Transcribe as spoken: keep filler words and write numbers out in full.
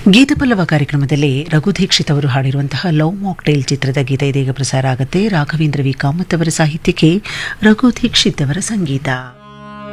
ಗೀತಪಲ್ಲವ ಕಾರ್ಯಕ್ರಮದಲ್ಲಿ ರಘು ದೀಕ್ಷಿತ್ ಅವರು ಹಾಡಿರುವಂತಹ love mocktail ಚಿತ್ರದ ಗೀತೆ ಇದೀಗ ಪ್ರಸಾರ ಆಗುತ್ತೆ. ರಾಘವೇಂದ್ರ ವಿ ಕಾಮತ್ ಅವರ ಸಾಹಿತ್ಯಕ್ಕೆ ರಘು ದೀಕ್ಷಿತ್ ಅವರ ಸಂಗೀತ.